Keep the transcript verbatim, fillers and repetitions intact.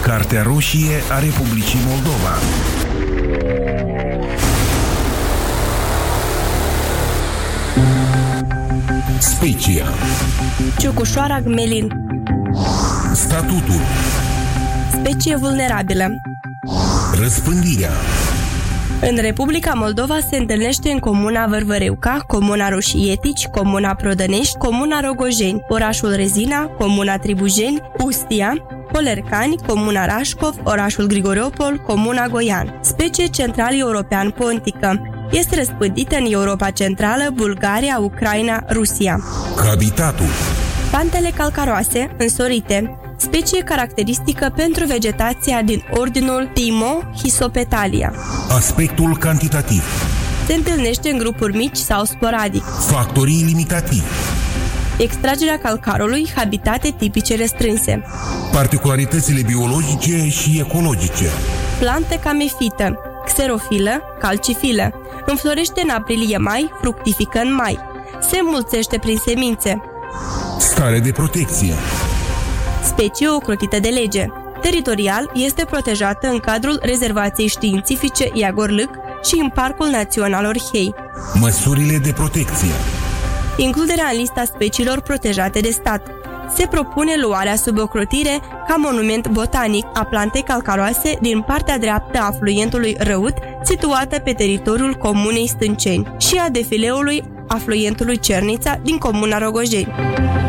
Cartea roșie a Republicii Moldova. Specia. Ciucușoara Gmelin. Statutul. Specie vulnerabilă. Răspândirea. În Republica Moldova se întâlnește în comuna Vârvăreuca, comuna Roșietici, comuna Prodănești, comuna Rogojeni, orașul Rezina, comuna Tribujeni, Ustia, Polercani, comuna Rașcov, orașul Grigoriopol, comuna Goian. Specie central-european pontică. Este răspândită în Europa Centrală, Bulgaria, Ucraina, Rusia. Habitatul. Pantele calcaroase, însorite. Specie caracteristică pentru vegetația din ordinul Timo-Hisopetalia. Aspectul cantitativ. Se întâlnește în grupuri mici sau sporadic. Factorii limitativi. Extragerea calcarului, habitate tipice restrânse. Particularitățile biologice și ecologice. Plante camefită, xerofilă, calcifilă. Înflorește în aprilie-mai, fructifică în mai. Se înmulțește prin semințe. Stare de protecție. Specie ocrotită de lege. Teritorial este protejată în cadrul rezervației științifice Iagor-Lâc și în Parcul Național Orhei. Măsurile de protecție. Includerea în lista speciilor protejate de stat. Se propune luarea sub ocrotire ca monument botanic a plantei calcaroase din partea dreaptă a afluentului Răut, situată pe teritoriul comunei Stânceni, și a defileului afluentului Cernița din comuna Rogojeni.